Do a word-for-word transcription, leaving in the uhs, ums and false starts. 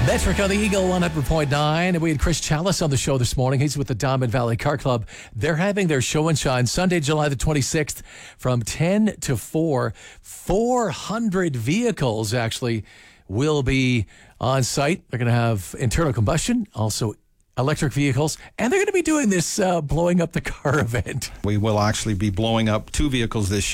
Metric on the Eagle one hundred point nine. And we had Chris Chalice on the show this morning. He's with the Diamond Valley Car Club. They're having their show and shine Sunday, July the twenty-sixth from ten to four. four hundred vehicles actually will be on site. They're going to have internal combustion, also electric vehicles, and they're going to be doing this uh, blowing up the car event. We will actually be blowing up two vehicles this